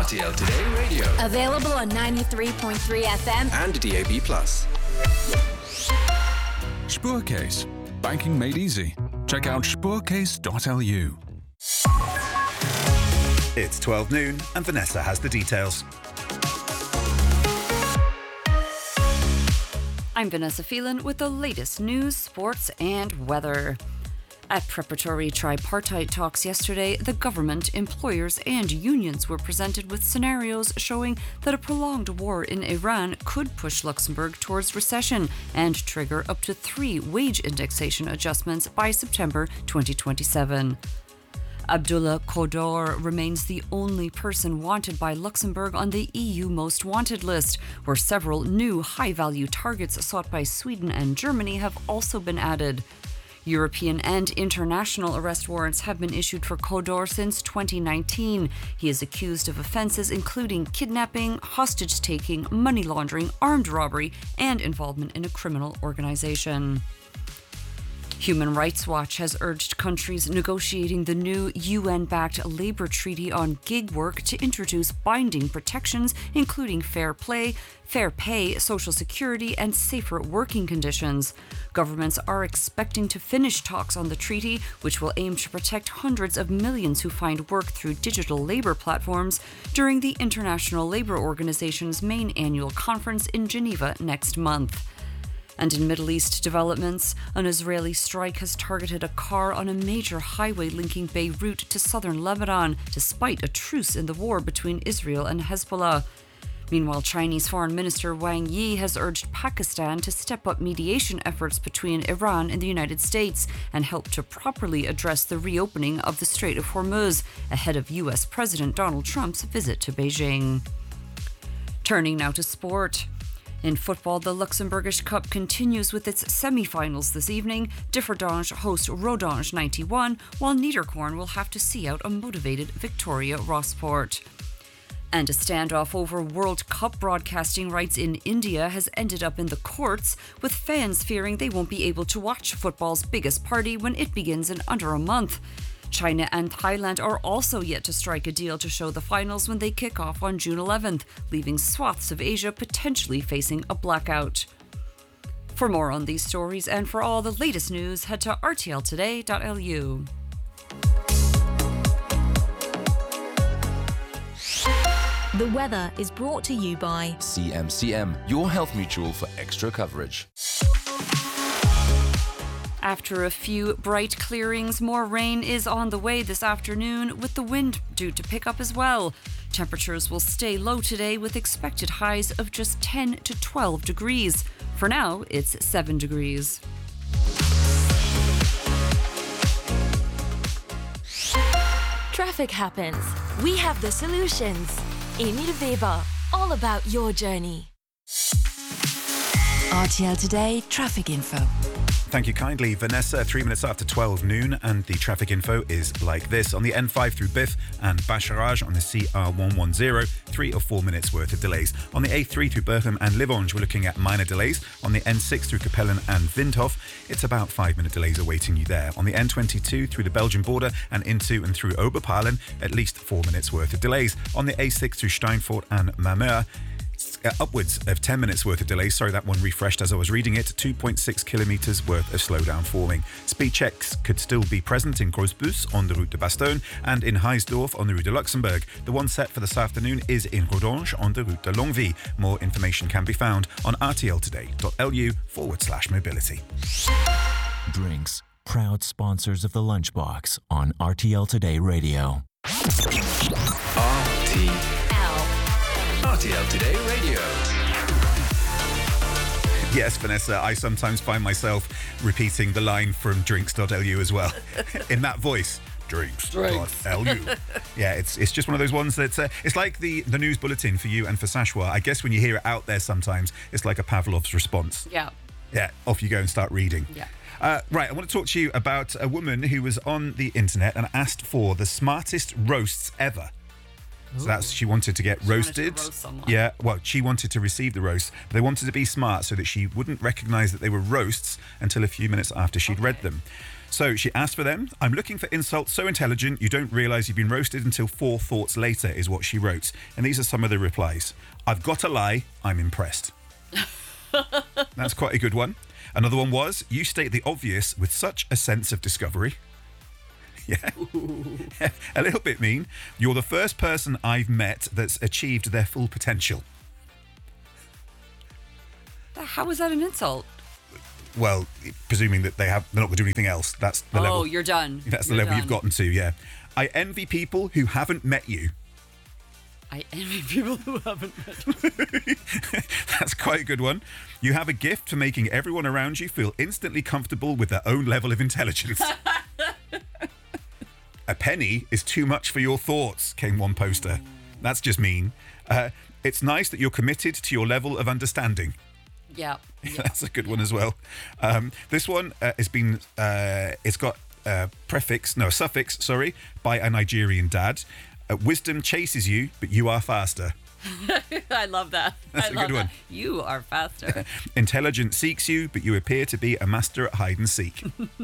RTL Today Radio. Available on 93.3 FM and DAB+. Spoorcase. Banking made easy. Check out spoorcase.lu. It's 12 noon and Vanessa has the details. I'm Vanessa Phelan with the latest news, sports and weather. At preparatory tripartite talks yesterday, the government, employers and unions were presented with scenarios showing that a prolonged war in Iran could push Luxembourg towards recession and trigger up to 3 wage indexation adjustments by September 2027. Abdullah Kodor remains the only person wanted by Luxembourg on the EU Most Wanted list, where several new high-value targets sought by Sweden and Germany have also been added. European and international arrest warrants have been issued for Kodor since 2019. He is accused of offences including kidnapping, hostage-taking, money laundering, armed robbery, and involvement in a criminal organisation. Human Rights Watch has urged countries negotiating the new UN-backed labour treaty on gig work to introduce binding protections, including fair pay, social security, and safer working conditions. Governments are expecting to finish talks on the treaty, which will aim to protect hundreds of millions who find work through digital labour platforms, during the International Labour Organization's main annual conference in Geneva next month. And in Middle East developments, an Israeli strike has targeted a car on a major highway linking Beirut to southern Lebanon, despite a truce in the war between Israel and Hezbollah. Meanwhile, Chinese Foreign Minister Wang Yi has urged Pakistan to step up mediation efforts between Iran and the United States and help to properly address the reopening of the Strait of Hormuz ahead of US President Donald Trump's visit to Beijing. Turning now to sport. In football, the Luxembourgish Cup continues with its semi-finals this evening. Differdange host Rodange 91, while Niederkorn will have to see out a motivated Victoria Rossport. And a standoff over World Cup broadcasting rights in India has ended up in the courts, with fans fearing they won't be able to watch football's biggest party when it begins in under a month. China and Thailand are also yet to strike a deal to show the finals when they kick off on June 11th, leaving swaths of Asia potentially facing a blackout. For more on these stories and for all the latest news, head to rtltoday.lu. The weather is brought to you by CMCM, your health mutual for extra coverage. After a few bright clearings, more rain is on the way this afternoon, with the wind due to pick up as well. Temperatures will stay low today with expected highs of just 10 to 12 degrees. For now, it's 7 degrees. Traffic happens. We have the solutions. Emil Weber, all about your journey. RTL Today Traffic Info. Thank you kindly, Vanessa. 3 minutes after 12 noon, and the traffic info is like this. On the N5 through Biff and Bacharach on the CR110, 3 or 4 minutes worth of delays. On the A3 through Berchem and Livange, we're looking at minor delays. On the N6 through Capellen and Windhof, it's about 5-minute delays awaiting you there. On the N22 through the Belgian border and into and through Oberpalen, at least 4 minutes worth of delays. On the A6 through Steinfurt and Mameur, upwards of 10 minutes worth of delays. Sorry, that one refreshed as I was reading it. 2.6 kilometres worth of slowdown forming. Speed checks could still be present in Grossbus on the Route de Bastogne and in Heisdorf on the Route de Luxembourg. The one set for this afternoon is in Rodange on the Route de Longwy. More information can be found on rtltoday.lu/mobility. Drinks, proud sponsors of the Lunchbox on RTL Today Radio. RTL Today Radio. Yes, Vanessa, I sometimes find myself repeating the line from drinks.lu as well. In that voice. Drinks.lu. Yeah, it's just one of those ones that's it's like the news bulletin for you and for Sashwa. I guess when you hear it out there sometimes, it's like a Pavlov's response. Yeah. Yeah, off you go and start reading. Yeah. Right, I want to talk to you about a woman who was on the internet and asked for the smartest roasts ever. So that's, she wanted to get roasted. To roast someone. Yeah, well, she wanted to receive the roast, but they wanted to be smart so that she wouldn't recognise that they were roasts until a few minutes after she'd read them. So she asked for them. I'm looking for insults so intelligent you don't realise you've been roasted until 4 thoughts later, is what she wrote. And these are some of the replies. I've got to lie, I'm impressed. That's quite a good one. Another one was, you state the obvious with such a sense of discovery. Yeah. A little bit mean. You're the first person I've met that's achieved their full potential. How is that an insult? Well, presuming that they're not going to do anything else. That's the level. Oh, you're done. That's the You're level done. you've gotten to, yeah. I envy people who haven't met you. I envy people who haven't met me. That's quite a good one. You have a gift for making everyone around you feel instantly comfortable with their own level of intelligence. A penny is too much for your thoughts, came one poster. That's just mean. It's nice that you're committed to your level of understanding. Yeah. That's a good one as well. This one has been, it's got a suffix, by a Nigerian dad. Wisdom chases you, but you are faster. I love that. That's a good one. You are faster. Intelligence seeks you, but you appear to be a master at hide and seek.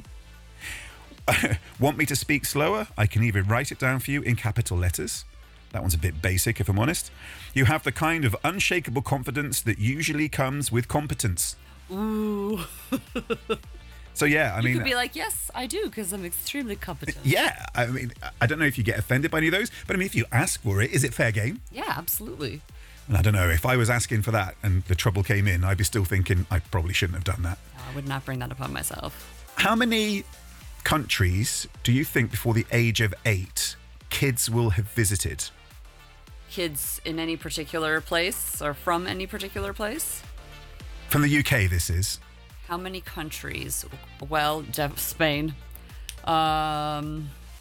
Want me to speak slower? I can even write it down for you in capital letters. That one's a bit basic, if I'm honest. You have the kind of unshakable confidence that usually comes with competence. Ooh. So, yeah, I mean... You could be like, yes, I do, because I'm extremely competent. Yeah, I mean, I don't know if you get offended by any of those, but I mean, if you ask for it, is it fair game? Yeah, absolutely. And I don't know, if I was asking for that and the trouble came in, I'd be still thinking I probably shouldn't have done that. No, I would not bring that upon myself. How many countries do you think before the age of 8 kids will have visited? Kids in any particular place or from any particular place? From the UK, this is. How many countries? Well, Spain. I'll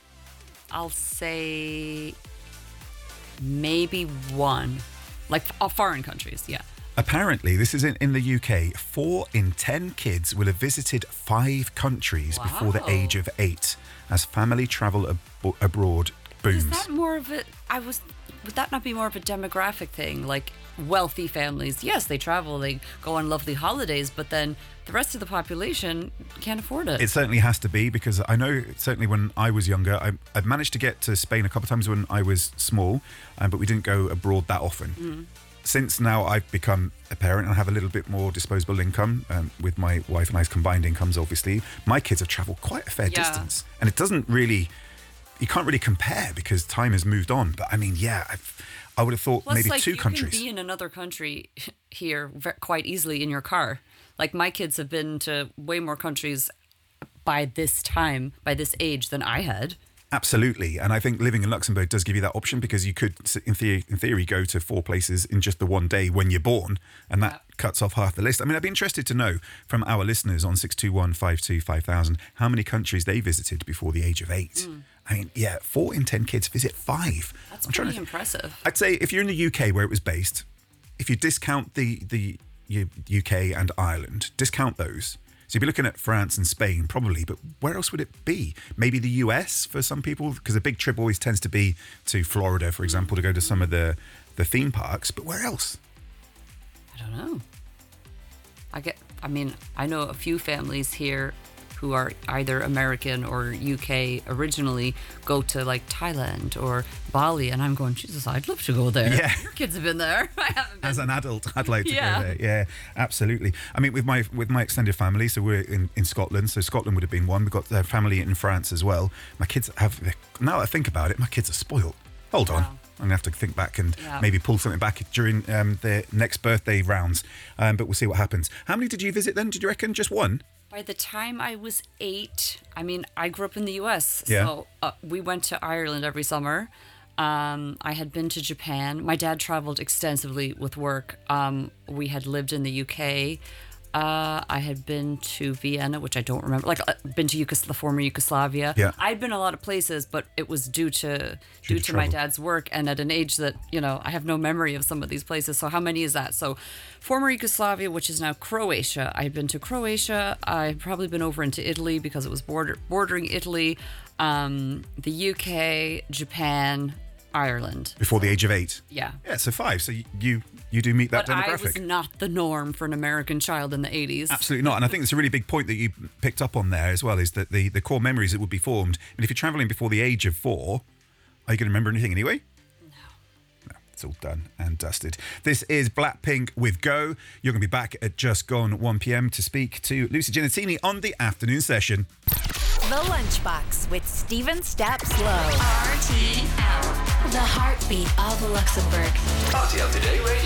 say maybe one. Like foreign countries, yeah. Apparently, this is in the UK, 4 in 10 kids will have visited 5 countries before the age of 8 as family travel abroad booms. Is that more of a... Would that not be more of a demographic thing? Like wealthy families, yes, they travel, they go on lovely holidays, but then the rest of the population can't afford it. It certainly has to be, because I know certainly when I was younger, I've managed to get to Spain a couple of times when I was small, but we didn't go abroad that often. Since now I've become a parent and have a little bit more disposable income, with my wife and I's combined incomes, obviously, my kids have travelled quite a fair distance. And it doesn't really... You can't really compare because time has moved on. But I mean, yeah, I would have thought maybe 2 countries. You can be in another country here quite easily in your car. Like my kids have been to way more countries by this age than I had. Absolutely. And I think living in Luxembourg does give you that option, because you could, in theory, go to 4 places in just the one day when you're born, and that cuts off half the list. I mean, I'd be interested to know from our listeners on 621 52 5000 how many countries they visited before the age of 8. I mean, yeah, 4 in 10 kids visit 5. That's pretty impressive. I'd say if you're in the UK where it was based, if you discount the UK and Ireland, discount those. So you'd be looking at France and Spain probably, but where else would it be? Maybe the US for some people, because a big trip always tends to be to Florida, for example, to go to some of the theme parks. But where else? I don't know. I know a few families here who are either American or UK originally go to like Thailand or Bali, and I'm going, Jesus, I'd love to go there. Yeah. Your kids have been there. I haven't been. As an adult, I'd like to go there. Yeah, absolutely. I mean, with my extended family, so we're in Scotland, so Scotland would have been one. We've got family in France as well. My kids now that I think about it, my kids are spoiled. Hold on. I'm going to have to think back and maybe pull something back during their next birthday rounds. But we'll see what happens. How many did you visit then? Did you reckon just 1? By the time I was 8, I grew up in the US. Yeah. So we went to Ireland every summer. I had been to Japan. My dad traveled extensively with work. We had lived in the UK. I had been to Vienna, which I don't remember. Been to the former Yugoslavia. Yeah. I'd been a lot of places, but it was due to my dad's work, and at an age that I have no memory of some of these places. So how many is that? So, former Yugoslavia, which is now Croatia. I had been to Croatia. I'd probably been over into Italy because it was bordering Italy. The UK, Japan, Ireland. Before the age of 8? Yeah. Yeah, so 5. So you do meet that But I demographic. was not the norm for an American child in the 80s. Absolutely not. And I think it's a really big point that you picked up on there as well, is that the core memories that would be formed. And if you're travelling before the age of 4, are you going to remember anything anyway? No, it's all done and dusted. This is Blackpink with Go. You're going to be back at just gone 1 p.m. to speak to Lucy Genatini on the afternoon session. The Lunchbox with Stephen Stapps Lowe. RTL, the heartbeat of Luxembourg. RTL Today Radio.